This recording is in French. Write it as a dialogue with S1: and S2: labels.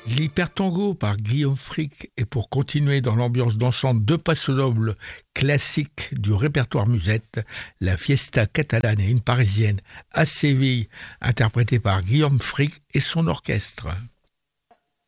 S1: L'Hypertango par Guillaume Frick et pour continuer dans l'ambiance dansante de passo-doble classique du répertoire musette, la Fiesta catalane et une parisienne à Séville, interprétée par Guillaume Frick et son orchestre.